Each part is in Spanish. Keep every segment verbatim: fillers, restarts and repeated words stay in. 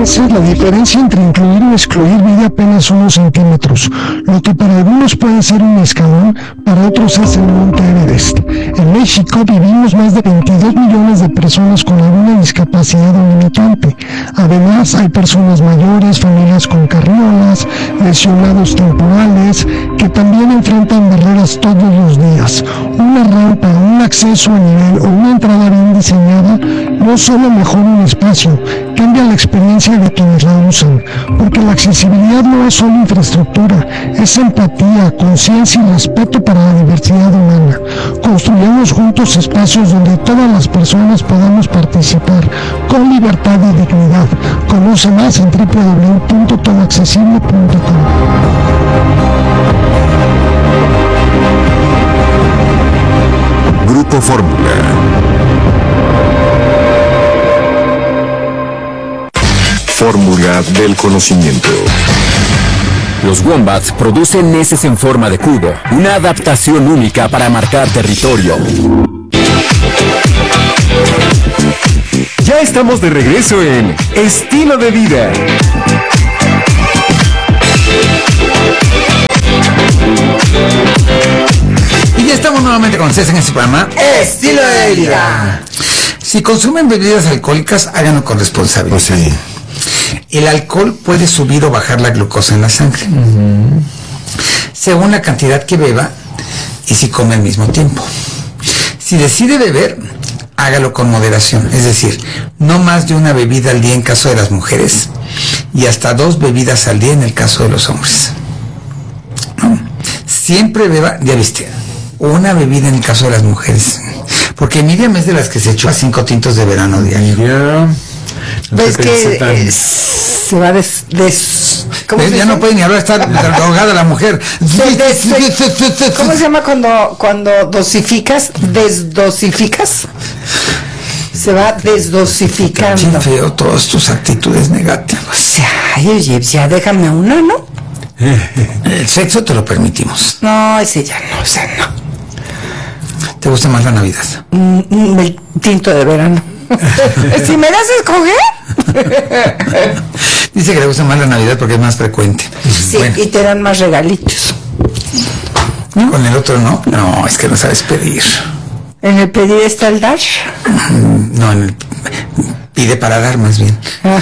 veces la diferencia entre incluir y excluir mide apenas unos centímetros. Lo que para algunos puede ser un escalón, para otros es el Monte Everest. En México vivimos más de veintidós millones de personas con alguna discapacidad o limitante. Además, hay personas mayores, familias con carriolas, lesionados temporales, que también enfrentan barreras todos los días. Una rampa, un acceso a nivel o una entrada bien diseñada no solo mejora un espacio, cambia la experiencia de quienes la usan, porque la accesibilidad no es solo infraestructura, es empatía, conciencia y respeto para la diversidad humana. Construyamos juntos espacios donde todas las personas podamos participar con libertad y dignidad. Conoce más en doble u doble u doble u punto todo accesible punto com. Grupo Fórmula. Fórmula del conocimiento. Los Wombats producen heces en forma de cubo, una adaptación única para marcar territorio. Ya estamos de regreso en Estilo de Vida. Y ya estamos nuevamente con ustedes en este programa Estilo de Vida. Si consumen bebidas alcohólicas, háganlo con responsabilidad. Pues sí. El alcohol puede subir o bajar la glucosa en la sangre, uh-huh, según la cantidad que beba y si come al mismo tiempo. Si decide beber, hágalo con moderación, es decir, no más de una bebida al día en caso de las mujeres y hasta dos bebidas al día en el caso de los hombres. ¿No? Siempre beba, ya viste, una bebida en el caso de las mujeres, porque Miriam es de las que se echó a cinco tintos de verano diario. Miriam, ves que eh, se va des, des ¿cómo se ya dice? No puede ni hablar, está drogada la mujer. Des, des, ¿Cómo se llama cuando cuando dosificas? Desdosificas. Se va desdosificando. Qué feo todas tus actitudes negativas. Ay, oye, ya déjame una, ¿no? El sexo te lo permitimos. No, ese ya no, ese no. ¿Te gusta más la Navidad? Mm, el tinto de verano. Si me das a escoger. Dice que le gusta más la Navidad porque es más frecuente. Sí, bueno. Y te dan más regalitos. ¿No? Con el otro no. No, es que no sabes pedir. ¿En el pedir está el dar? No, en el pide para dar más bien.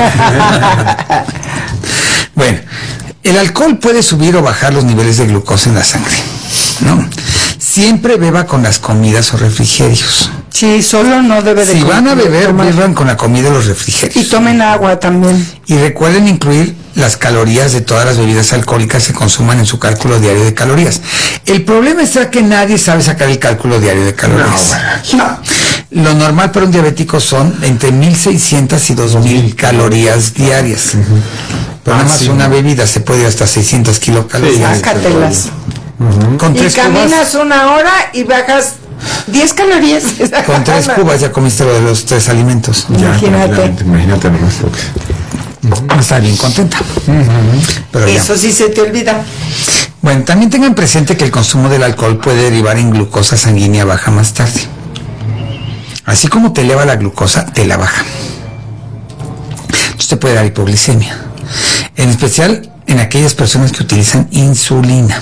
Bueno, el alcohol puede subir o bajar los niveles de glucosa en la sangre, ¿no? Siempre beba con las comidas o refrigerios. Sí, solo no debe de... Si van a beber, beban con la comida y los refrigerios. Y tomen agua también. Y recuerden incluir las calorías de todas las bebidas alcohólicas que consuman en su cálculo diario de calorías. El problema está que nadie sabe sacar el cálculo diario de calorías. No, bueno. No. Lo normal para un diabético son entre mil seiscientas y dos mil calorías diarias. Uh-huh. Pero nada más sí, una bebida se puede ir hasta seiscientas kilocalorías. Sácatelas. Uh-huh. Con y tres caminas cubas, una hora y bajas diez calorías. Con tres cubas ya comiste lo de los tres alimentos. Ya, imagínate. Imagínate nomás lo que... Uh-huh. Está bien contenta. Uh-huh. Pero eso ya. Sí se te olvida. Bueno, también tengan presente que el consumo del alcohol puede derivar en glucosa sanguínea baja más tarde. Así como te eleva la glucosa, te la baja. Entonces te puede dar hipoglicemia. En especial en aquellas personas que utilizan insulina.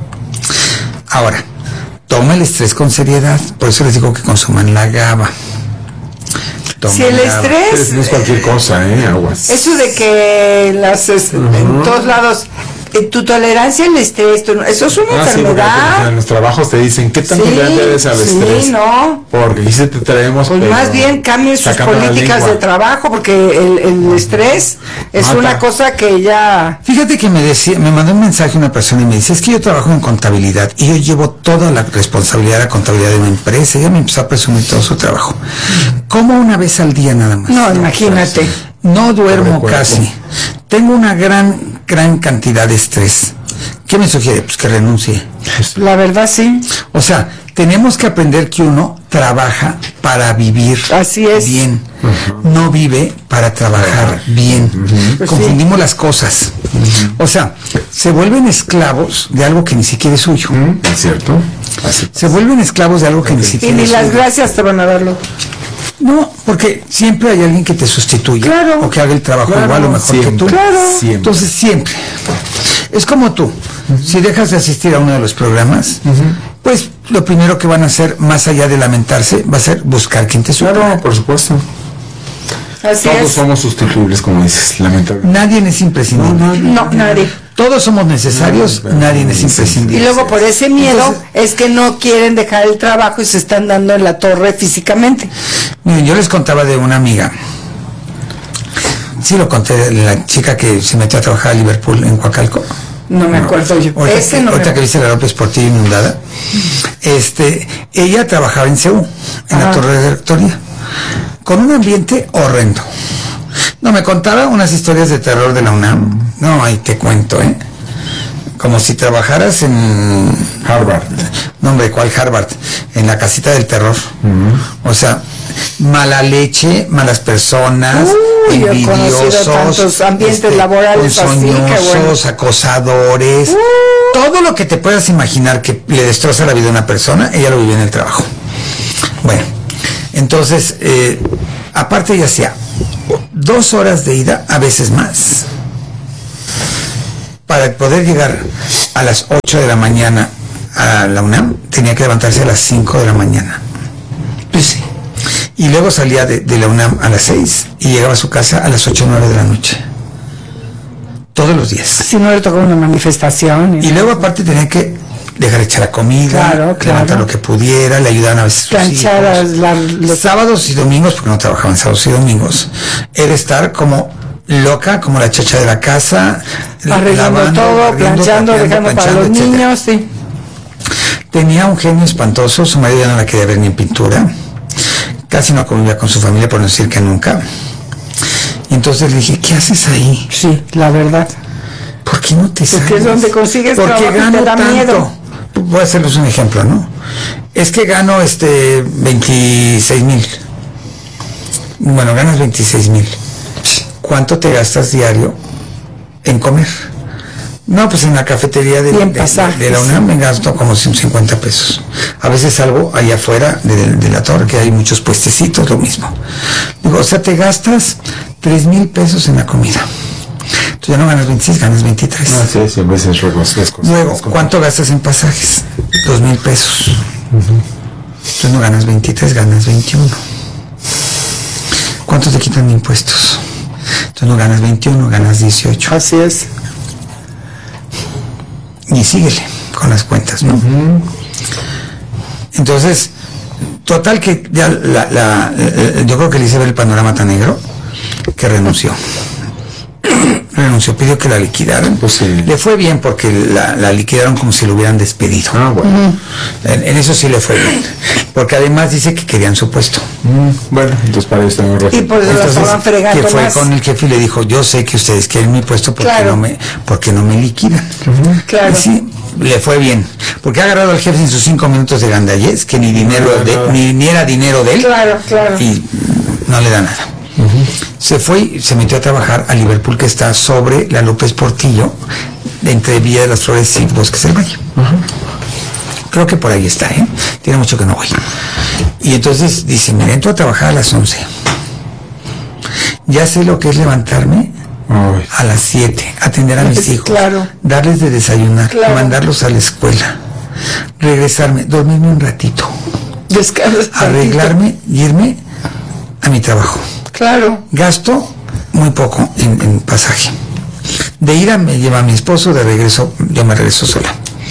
Ahora, toma el estrés con seriedad, por eso les digo que consuman la GABA. Toma si el GABA. Estrés... No es cualquier cosa, ¿eh? Aguas. Eso de que las, es, uh-huh. en todos lados... Tu tolerancia al estrés, tu, eso es una ah, enfermedad. Sí, en los trabajos te dicen, ¿qué tanto sí, le debes al sí, estrés? no. Porque aquí se te traemos... Pues más bien cambien sus políticas de trabajo, porque el, el estrés es Mata. Una cosa que ya... Fíjate que me decía, me mandó un mensaje una persona y me dice, es que yo trabajo en contabilidad y yo llevo toda la responsabilidad de la contabilidad de una empresa. Y ella me empezó a presumir todo su trabajo. ¿Cómo una vez al día nada más? No, imagínate. No duermo casi. Tengo una gran, gran cantidad de estrés. ¿Qué me sugiere? Pues que renuncie. La verdad, sí. O sea, tenemos que aprender que uno trabaja para vivir Así es. bien. Uh-huh. No vive para trabajar uh-huh. bien. Uh-huh. Pues confundimos sí. las cosas. Uh-huh. O sea, se vuelven esclavos de algo que ni siquiera es suyo. Uh-huh. ¿Es cierto? Así. Se vuelven esclavos de algo que ni siquiera es suyo. Y ni las suyo. gracias te van a darlo. No, porque siempre hay alguien que te sustituya. Claro. O que haga el trabajo Claro, igual o mejor siempre. que tú. Claro. Siempre. Entonces, siempre. Es como tú. Uh-huh. Si dejas de asistir a uno de los programas, uh-huh. pues lo primero que van a hacer, más allá de lamentarse, va a ser buscar quien te suba. Claro, por supuesto. Así Todos es. somos sustituibles, como dices, lamentablemente. Nadie es imprescindible. No, nadie. No, nadie. Todos somos necesarios, No, nadie es sí, imprescindible. Y luego por ese miedo Entonces, es que no quieren dejar el trabajo y se están dando en la torre físicamente. Miren, yo les contaba de una amiga. Sí lo conté, de la chica que se metió a trabajar a Liverpool en Coacalco. No me acuerdo yo. Ahorita, Ese que, no ahorita me que viste la López por ti inundada. Este, ella trabajaba en C E U, en Ajá. la torre de rectoría, con un ambiente horrendo. No, me contaba unas historias de terror de la UNAM. No, ahí te cuento, ¿eh? Como si trabajaras en Harvard. No, hombre, ¿cuál Harvard? En la casita del terror. Uh-huh. O sea, mala leche, malas personas, Uy, yo he envidiosos, conocido tantos ambientes laborales así, qué ponzoñosos, bueno. acosadores. Uh. Todo lo que te puedas imaginar que le destroza la vida a una persona, ella lo vive en el trabajo. Bueno, entonces, eh, aparte ella hacía dos horas de ida, a veces más, para poder llegar a las ocho de la mañana a la UNAM, tenía que levantarse a las cinco de la mañana. Pues sí. Y luego salía de, de la UNAM a las seis y llegaba a su casa a las ocho o nueve de la noche. Todos los días. Si no le tocó una manifestación. Y, y luego aparte tenía que dejar echar la comida, claro, claro. levantar lo que pudiera, le ayudaban a veces sus planchar hijos. La, los sábados y domingos, porque no trabajaban sábados y domingos, era estar como loca, como la chacha de la casa, arreglando lavando, todo, barriendo, planchando, trapeando, dejando planchando, para los etcétera. niños, sí. Tenía un genio espantoso, su marido ya no la quería ver ni en pintura, casi no convivía con su familia, por no decir que nunca. Y entonces le dije, ¿qué haces ahí? Sí, la verdad. ¿Por qué no te sales? Porque es donde consigues Porque trabajo y gano te da tanto. miedo. Voy a hacerles un ejemplo, ¿no? Es que gano este veintiséis mil. Bueno, ganas veintiséis mil. ¿Cuánto te gastas diario en comer? No, pues en la cafetería de, de, de, de la UNAM me gasto como cincuenta pesos. A veces salgo allá afuera de, de, de la torre, que hay muchos puestecitos, lo mismo. Digo, o sea, te gastas tres mil pesos en la comida. Tú ya no ganas veintiséis, ganas veintitrés. Ah, sí, sí, a veces recosas. Luego, ¿cuánto gastas en pasajes? Dos mil pesos. Uh-huh. Tú no ganas veintitrés, ganas veintiuno. ¿Cuánto te quitan de impuestos? Tú no ganas veintiuno, ganas dieciocho. Así es. Y síguele con las cuentas, ¿no? Uh-huh. Entonces, total que ya la, la, la, yo creo que le hice ver el panorama tan negro que renunció. renunció, pidió que la liquidaran. Pues sí. Le fue bien porque la, la liquidaron como si lo hubieran despedido. Ah, bueno. Uh-huh. en, en eso sí le fue bien. Porque además dice que querían su puesto. Mm, bueno, entonces para eso también y por eso la estaban fregando que fue más. Con el jefe y le dijo, yo sé que ustedes quieren mi puesto porque claro. no me porque no me liquidan. Uh-huh. Claro. Y sí, le fue bien. Porque ha agarrado al jefe en sus cinco minutos de gandallez, que ni dinero no, de, no. Ni, ni era dinero de él. Claro, claro. Y no le da nada. Uh-huh. Se fue y se metió a trabajar a Liverpool, que está sobre la López Portillo, entre Villa de las Flores y Bosques del Valle. Uh-huh. Creo que por ahí está, ¿eh? Tiene mucho que no voy. Y entonces dice, me entro a trabajar a las once. Ya sé lo que es levantarme Ay. a las siete, atender a mis es, hijos, claro. darles de desayunar, claro. mandarlos a la escuela, regresarme, dormirme un ratito, Descansar, arreglarme y irme a mi trabajo. Claro. Gasto muy poco en, en pasaje. De ida me lleva a mi esposo, de regreso yo me regreso sola.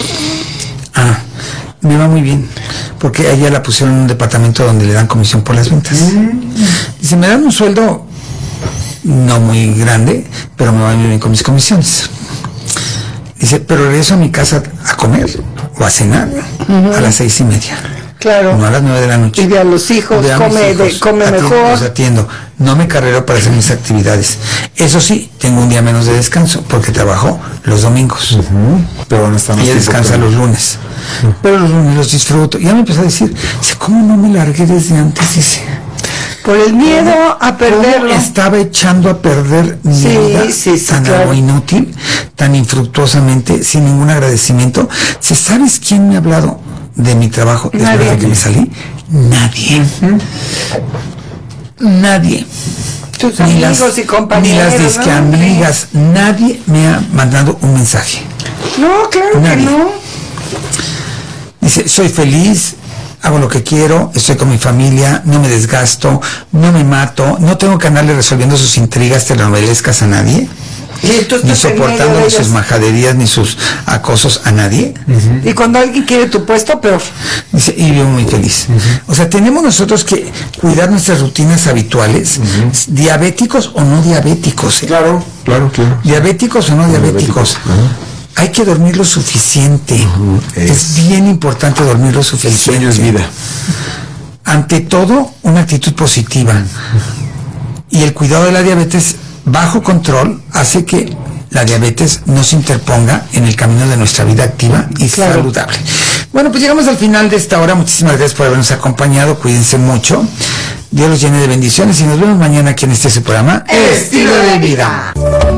Ah, me va muy bien, porque a ella la pusieron en un departamento donde le dan comisión por las ventas. Dice, me dan un sueldo no muy grande, pero me va muy bien con mis comisiones. Dice, pero regreso a mi casa a comer o a cenar uh-huh. a las seis y media. Claro. No a las nueve de la noche. Y ve a los hijos, a come, hijos, de, come atiendo, mejor. Los atiendo. No me carrero para hacer mis actividades. Eso sí, tengo un día menos de descanso porque trabajo los domingos. Uh-huh. Pero no está y descansa los lunes. Uh-huh. Pero los lunes los disfruto. Ya me empezó a decir, ¿cómo no me largué desde antes? Dice. Por el miedo a perderlo. Estaba echando a perder mi sí, vida sí, sí, tan claro. algo inútil, tan infructuosamente, sin ningún agradecimiento. ¿Sabes quién me ha hablado de mi trabajo después Nadie. de que me salí? Nadie. Uh-huh. nadie, Tus ni amigos las, y compañeros. ni las disque ¿no? amigas, nadie me ha mandado un mensaje. No, claro Nadie. que no. Dice, soy feliz, hago lo que quiero, estoy con mi familia, no me desgasto, no me mato, no tengo que andarle resolviendo sus intrigas telenovelescas a nadie, Y tú ni estás en medio soportando de sus ellos. majaderías ni sus acosos a nadie. Y cuando alguien quiere tu puesto, peor. Dice, y vivo muy feliz. O sea, tenemos nosotros que cuidar nuestras rutinas habituales, diabéticos o no diabéticos. ¿eh? Claro, claro, claro. Diabéticos o no diabéticos. Hay que dormir lo suficiente. Ujú, Es, es- bien importante dormir lo El suficiente. sueño es vida. Ante todo, una actitud positiva. Y el cuidado de la diabetes bajo control hace que la diabetes no se interponga en el camino de nuestra vida activa y Claro. saludable. Bueno, pues llegamos al final de esta hora. Muchísimas gracias por habernos acompañado. Cuídense mucho. Dios los llene de bendiciones y nos vemos mañana aquí en este su programa Estilo de Vida.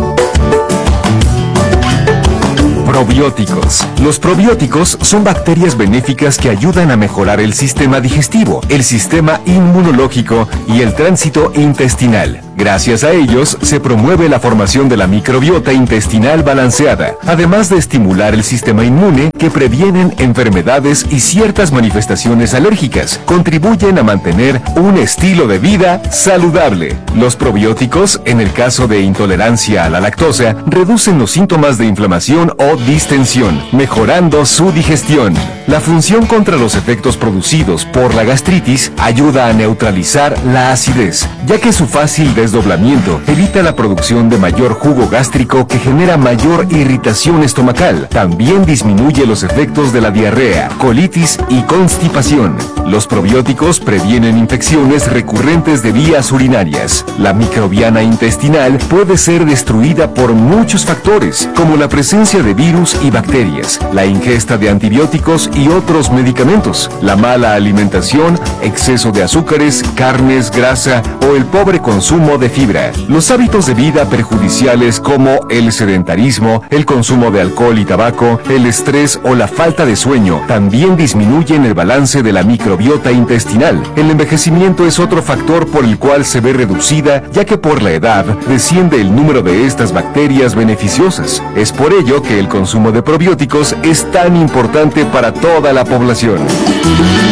Probióticos. Los probióticos son bacterias benéficas que ayudan a mejorar el sistema digestivo, el sistema inmunológico y el tránsito intestinal. Gracias a ellos se promueve la formación de la microbiota intestinal balanceada, además de estimular el sistema inmune que previenen enfermedades y ciertas manifestaciones alérgicas. Contribuyen a mantener un estilo de vida saludable. Los probióticos, en el caso de intolerancia a la lactosa, reducen los síntomas de inflamación o distensión, mejorando su digestión. La función contra los efectos producidos por la gastritis ayuda a neutralizar la acidez, ya que su fácil desdoblamiento evita la producción de mayor jugo gástrico que genera mayor irritación estomacal. También disminuye los efectos de la diarrea, colitis y constipación. Los probióticos previenen infecciones recurrentes de vías urinarias. La microbiana intestinal puede ser destruida por muchos factores, como la presencia de virus y bacterias, la ingesta de antibióticos y otros medicamentos, la mala alimentación, exceso de azúcares, carnes, grasa o el pobre consumo de fibra. Los hábitos de vida perjudiciales como el sedentarismo, el consumo de alcohol y tabaco, el estrés o la falta de sueño también disminuyen el balance de la microbiota intestinal. El envejecimiento es otro factor por el cual se ve reducida, ya que por la edad desciende el número de estas bacterias beneficiosas. Es por ello que el consumo de probióticos es tan importante para toda la población.